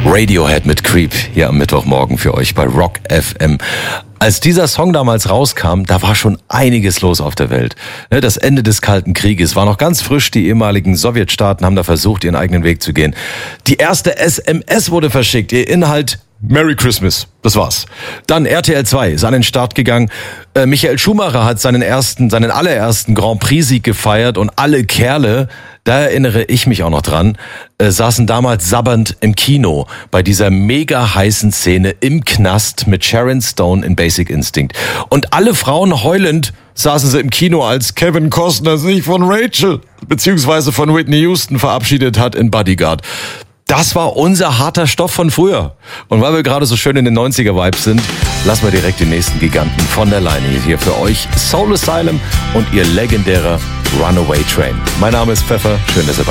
Radiohead mit Creep hier am Mittwochmorgen für euch bei Rock FM. Als dieser Song damals rauskam, da war schon einiges los auf der Welt. Das Ende des Kalten Krieges war noch ganz frisch. Die ehemaligen Sowjetstaaten haben da versucht, ihren eigenen Weg zu gehen. Die erste SMS wurde verschickt. Ihr Inhalt: Merry Christmas. Das war's. Dann RTL 2 ist an den Start gegangen. Michael Schumacher hat seinen allerersten Grand Prix-Sieg gefeiert und alle Kerle, da erinnere ich mich auch noch dran, saßen damals sabbernd im Kino bei dieser mega heißen Szene im Knast mit Sharon Stone in Basic Instinct. Und alle Frauen heulend saßen sie im Kino, als Kevin Costner sich von Rachel bzw. von Whitney Houston verabschiedet hat in Bodyguard. Das war unser harter Stoff von früher. Und weil wir gerade so schön in den 90er-Vibes sind, lassen wir direkt die nächsten Giganten von der Leine hier für euch. Soul Asylum und ihr legendärer Runaway Train. Mein Name ist Pfeffer. Schön, dass ihr bei